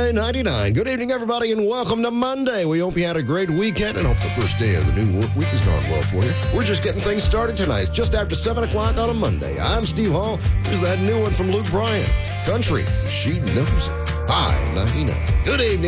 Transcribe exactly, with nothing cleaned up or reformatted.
I ninety-nine. Good evening, everybody, and welcome to Monday. We hope you had a great weekend and hope the first day of the new work week has gone well for you. We're just getting things started tonight. It's just after seven o'clock on a Monday. I'm Steve Hall. Here's that new one from Luke Bryan. Country, she knows it. I ninety-nine. Good evening.